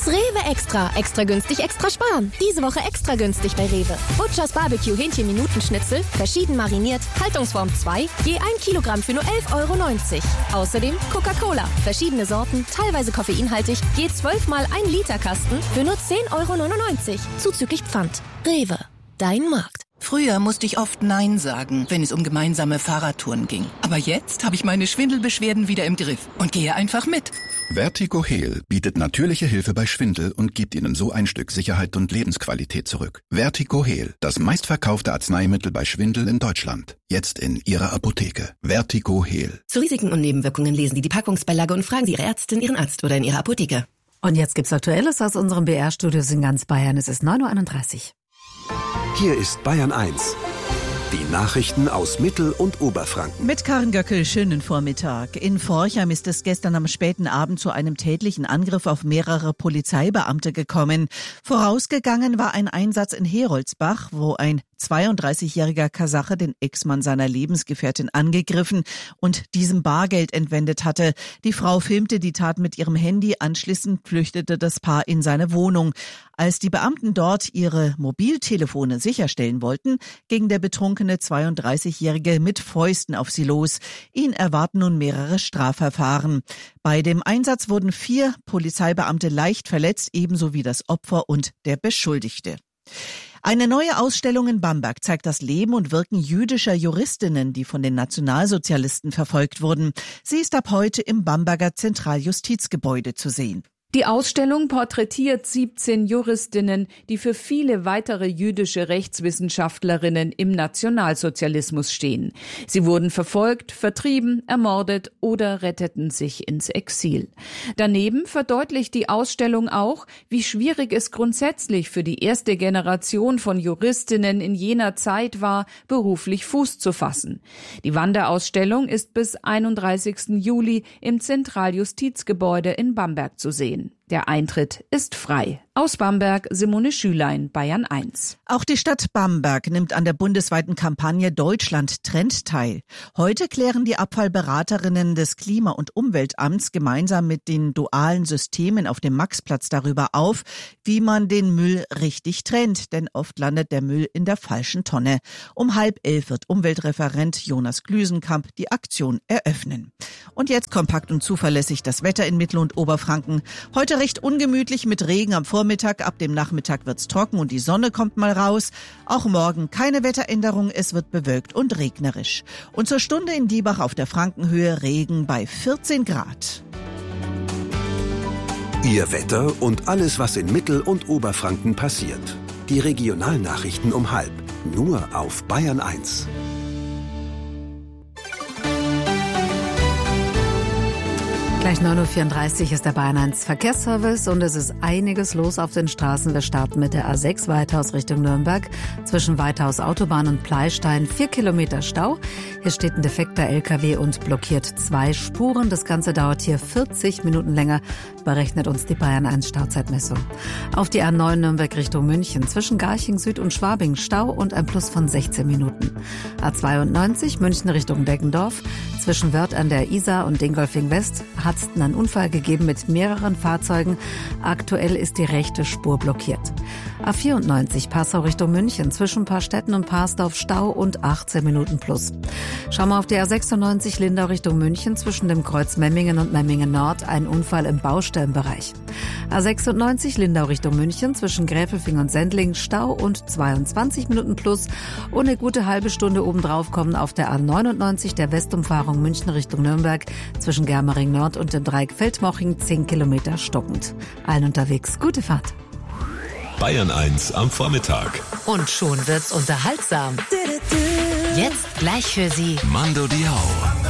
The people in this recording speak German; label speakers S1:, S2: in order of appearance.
S1: Das Rewe Extra. Extra günstig, extra sparen. Diese Woche extra günstig bei Rewe. Butchers Barbecue Hähnchen-Minutenschnitzel, verschieden mariniert, Haltungsform 2, je 1 Kilogramm für nur 11,90 €. Außerdem Coca-Cola, verschiedene Sorten, teilweise koffeinhaltig, je 12 mal 1 Liter Kasten für nur 10,99 €. Zuzüglich Pfand. Rewe. Dein Markt.
S2: Früher musste ich oft Nein sagen, wenn es um gemeinsame Fahrradtouren ging. Aber jetzt habe ich meine Schwindelbeschwerden wieder im Griff und gehe einfach mit.
S3: Vertigo Heal bietet natürliche Hilfe bei Schwindel und gibt Ihnen so ein Stück Sicherheit und Lebensqualität zurück. Vertigo Heal, das meistverkaufte Arzneimittel bei Schwindel in Deutschland. Jetzt in Ihrer Apotheke. Vertigo Heal.
S4: Zu Risiken und Nebenwirkungen lesen Sie die Packungsbeilage und fragen Sie Ihre Ärztin, Ihren Arzt oder in Ihrer Apotheke.
S5: Und jetzt gibt's Aktuelles aus unserem BR-Studios in ganz Bayern. Es ist 9:31 Uhr.
S6: Hier ist Bayern 1. Die Nachrichten aus Mittel- und Oberfranken.
S7: Mit Karin Göckel, schönen Vormittag. In Forchheim ist es gestern am späten Abend zu einem tätlichen Angriff auf mehrere Polizeibeamte gekommen. Vorausgegangen war ein Einsatz in Heroldsbach, wo ein 32-jähriger Kasache den Ex-Mann seiner Lebensgefährtin angegriffen und diesem Bargeld entwendet hatte. Die Frau filmte die Tat mit ihrem Handy, anschließend flüchtete das Paar in seine Wohnung. Als die Beamten dort ihre Mobiltelefone sicherstellen wollten, ging der betrunkene 32-Jährige mit Fäusten auf sie los. Ihn erwarten nun mehrere Strafverfahren. Bei dem Einsatz wurden 4 Polizeibeamte leicht verletzt, ebenso wie das Opfer und der Beschuldigte. Eine neue Ausstellung in Bamberg zeigt das Leben und Wirken jüdischer Juristinnen, die von den Nationalsozialisten verfolgt wurden. Sie ist ab heute im Bamberger Zentraljustizgebäude zu sehen.
S8: Die Ausstellung porträtiert 17 Juristinnen, die für viele weitere jüdische Rechtswissenschaftlerinnen im Nationalsozialismus stehen. Sie wurden verfolgt, vertrieben, ermordet oder retteten sich ins Exil. Daneben verdeutlicht die Ausstellung auch, wie schwierig es grundsätzlich für die erste Generation von Juristinnen in jener Zeit war, beruflich Fuß zu fassen. Die Wanderausstellung ist bis 31. Juli im Zentraljustizgebäude in Bamberg zu sehen. Der Eintritt ist frei. Aus Bamberg, Simone Schülein, Bayern 1.
S7: Auch die Stadt Bamberg nimmt an der bundesweiten Kampagne Deutschland trennt teil. Heute klären die Abfallberaterinnen des Klima- und Umweltamts gemeinsam mit den dualen Systemen auf dem Maxplatz darüber auf, wie man den Müll richtig trennt, denn oft landet der Müll in der falschen Tonne. Um 10:30 wird Umweltreferent Jonas Glüsenkamp die Aktion eröffnen. Und jetzt kompakt und zuverlässig das Wetter in Mittel- und Oberfranken. Heute recht ungemütlich mit Regen am Vormittag, ab dem Nachmittag wird's trocken und die Sonne kommt mal raus. Auch morgen keine Wetteränderung, es wird bewölkt und regnerisch. Und zur Stunde in Diebach auf der Frankenhöhe Regen bei 14 Grad.
S6: Ihr Wetter und alles, was in Mittel- und Oberfranken passiert. Die Regionalnachrichten um 12:30. Nur auf Bayern 1.
S5: Gleich 9:34 Uhr ist der Bayern 1 Verkehrsservice und es ist einiges los auf den Straßen. Wir starten mit der A6 Weithaus Richtung Nürnberg. Zwischen Weithaus Autobahn und Pleistein 4 Kilometer Stau. Hier steht ein defekter LKW und blockiert 2 Spuren. Das Ganze dauert hier 40 Minuten länger, berechnet uns die Bayern 1 Stauzeitmessung. Auf die A9 Nürnberg Richtung München. Zwischen Garching Süd und Schwabing Stau und ein Plus von 16 Minuten. A92 München Richtung Deggendorf. Zwischen Wörth an der Isar und Dingolfing West hat es einen Unfall gegeben mit mehreren Fahrzeugen. Aktuell ist die rechte Spur blockiert. A94 Passau Richtung München. Zwischen Paarstetten und Parsdorf Stau und 18 Minuten plus. Schauen wir auf die A96 Lindau Richtung München. Zwischen dem Kreuz Memmingen und Memmingen Nord ein Unfall im Baustellenbereich. A96 Lindau Richtung München. Zwischen Gräfelfing und Sendling Stau und 22 Minuten plus. Und eine gute halbe Stunde obendrauf kommen auf der A99 der Westumfahrung München Richtung Nürnberg. Zwischen Germering Nord und dem Dreieck Feldmoching 10 Kilometer stockend. Allen unterwegs gute Fahrt.
S9: Bayern 1 am Vormittag.
S10: Und schon wird's unterhaltsam. Jetzt gleich für Sie
S9: Mando Diao.